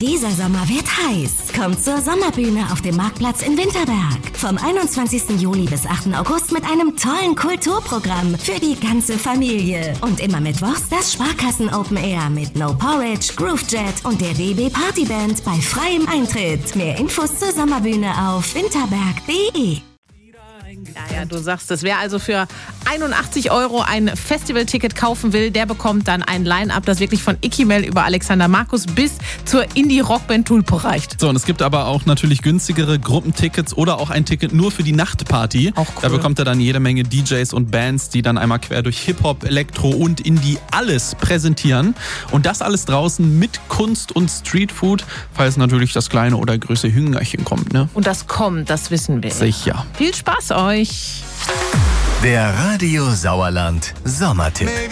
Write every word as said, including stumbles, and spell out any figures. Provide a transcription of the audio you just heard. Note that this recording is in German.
Dieser Sommer wird heiß. Kommt zur Sommerbühne auf dem Marktplatz in Winterberg. Vom einundzwanzigsten Juli bis achten August mit einem tollen Kulturprogramm für die ganze Familie. Und immer mittwochs das Sparkassen Open Air mit No Porridge, Groove Jet und der D B Partyband bei freiem Eintritt. Mehr Infos zur Sommerbühne auf winterberg punkt de. Ja, ja, du sagst es. Wer also für einundachtzig Euro ein Festivalticket kaufen will, der bekommt dann ein Line-Up, das wirklich von Ikimel über Alexander Markus bis zur Indie-Rockband Tulpo reicht. So, und es gibt aber auch natürlich günstigere Gruppentickets oder auch ein Ticket nur für die Nachtparty. Auch cool. Da bekommt er dann jede Menge D Js und Bands, die dann einmal quer durch Hip-Hop, Elektro und Indie alles präsentieren. Und das alles draußen mit Kunst und Streetfood, falls natürlich das kleine oder größere Hüngerchen kommt, ne? Und das kommt, das wissen wir. Sicher. Viel Spaß euch. Der Radio Sauerland Sommertipp.